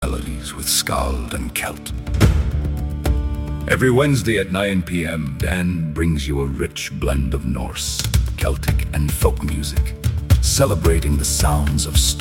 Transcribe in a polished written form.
melodies with Skald and Celt. Every Wednesday at 9 p.m., Dan brings you a rich blend of Norse, Celtic, and folk music, celebrating the sounds of story.